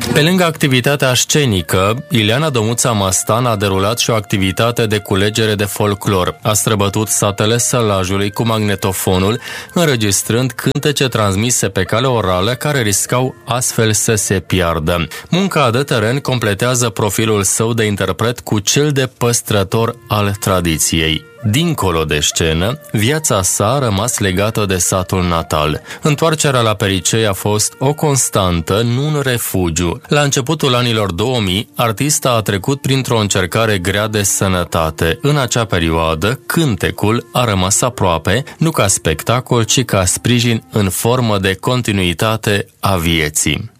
Pe lângă activitatea scenică, Ileana Domuța Mastan a derulat și o activitate de culegere de folclor. A străbătut satele Sălajului cu magnetofonul, înregistrând cântece transmise pe cale orală care riscau astfel să se piardă. Munca de teren completează profilul său de interpret cu cel de păstrător al tradiției. Dincolo de scenă, viața sa a rămas legată de satul natal. Întoarcerea la Pericei a fost o constantă, nu un refugiu. La începutul anilor 2000, artista a trecut printr-o încercare grea de sănătate. În acea perioadă, cântecul a rămas aproape, nu ca spectacol, ci ca sprijin în formă de continuitate a vieții.